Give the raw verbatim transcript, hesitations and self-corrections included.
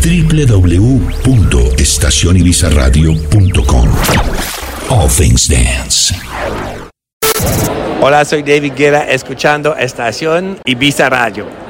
w w w punto estación ibiza radio punto com. All Things Dance. Hola, soy David Guerra, escuchando Estación Ibiza Radio.